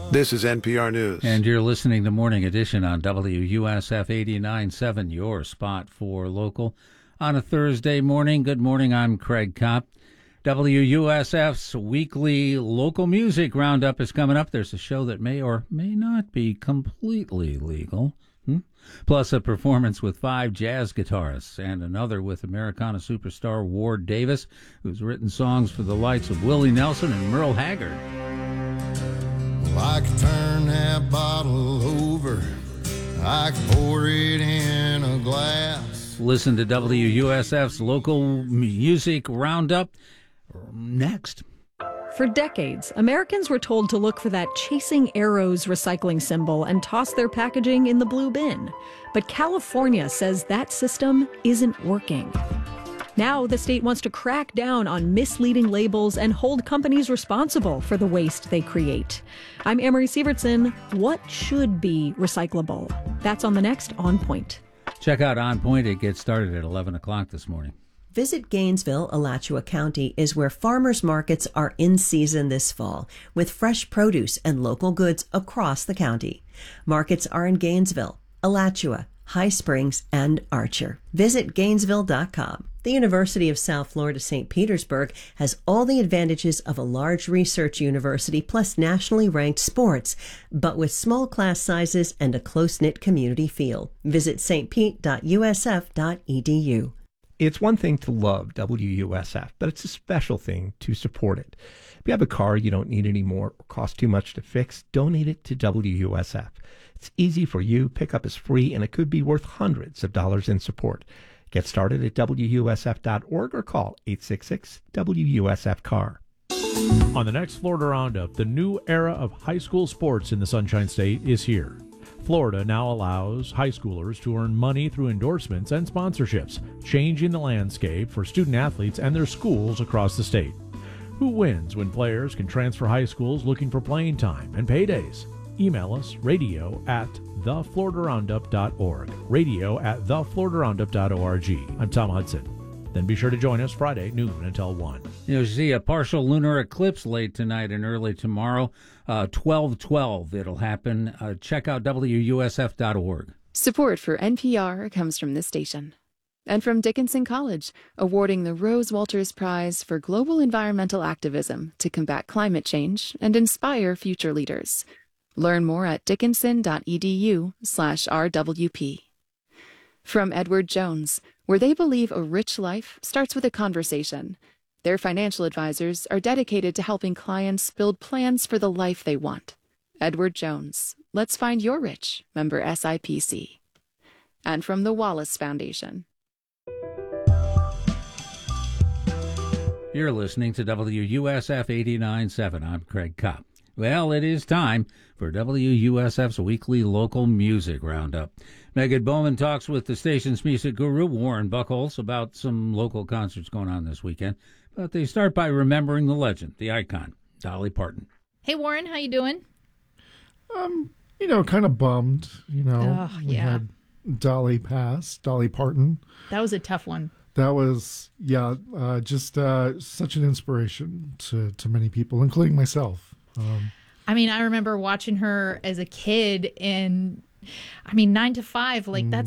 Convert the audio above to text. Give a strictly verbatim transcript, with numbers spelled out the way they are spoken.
This is N P R News. And you're listening to Morning Edition on W U S F eighty-nine point seven, your spot for local. On a Thursday morning, good morning, I'm Craig Kopp. W U S F's weekly local music roundup is coming up. There's a show that may or may not be completely legal. Hmm? Plus a performance with five jazz guitarists and another with Americana superstar Ward Davis, who's written songs for the likes of Willie Nelson and Merle Haggard. I could turn that bottle over, I could pour it in a glass. Listen to W U S F's local music roundup next. For decades, Americans were told to look for that Chasing Arrows recycling symbol and toss their packaging in the blue bin. But California says that system isn't working. Now the state wants to crack down on misleading labels and hold companies responsible for the waste they create. I'm Amory Sievertson. What should be recyclable? That's on the next On Point. Check out On Point. It gets started at eleven o'clock this morning. Visit Gainesville, Alachua County is where farmers markets are in season this fall, with fresh produce and local goods across the county. Markets are in Gainesville, Alachua, High Springs, and Archer. Visit Gainesville dot com. The University of South Florida Saint Petersburg has all the advantages of a large research university plus nationally ranked sports, but with small class sizes and a close-knit community feel. Visit s t pete dot u s f dot e d u. It's one thing to love W U S F, but it's a special thing to support it. If you have a car you don't need anymore or costs too much to fix, donate it to W U S F. It's easy for you, pickup is free, and it could be worth hundreds of dollars in support. Get started at W U S F dot org or call eight six six W U S F C A R. On the next Florida Roundup, the new era of high school sports in the Sunshine State is here. Florida now allows high schoolers to earn money through endorsements and sponsorships, changing the landscape for student athletes and their schools across the state. Who wins when players can transfer high schools looking for playing time and paydays? Email us, radio at the florida roundup dot org, radio at the florida roundup dot org. I'm Tom Hudson. Then be sure to join us Friday, noon until one. You'll see a partial lunar eclipse late tonight and early tomorrow, uh, twelve twelve. It'll happen. Uh, check out W U S F dot org. Support for N P R comes from this station. And from Dickinson College, awarding the Rose Walters Prize for Global Environmental Activism to combat climate change and inspire future leaders. Learn more at dickinson dot e d u slash R W P. From Edward Jones, where they believe a rich life starts with a conversation. Their financial advisors are dedicated to helping clients build plans for the life they want. Edward Jones, let's find your rich, member S I P C. And from the Wallace Foundation. You're listening to W U S F eighty-nine point seven. I'm Craig Kopp. Well, it is time for W U S F's weekly local music roundup. Megan Bowman talks with the station's music guru, Warren Buchholz, about some local concerts going on this weekend. But they start by remembering the legend, the icon, Dolly Parton. Hey, Warren, how you doing? Um, you know, kind of bummed. You know, oh, we yeah. had Dolly pass, Dolly Parton. That was a tough one. That was, yeah, uh, just uh, such an inspiration to, to many people, including myself. Um, I mean, I remember watching her as a kid in, I mean, nine to five, like mm. that's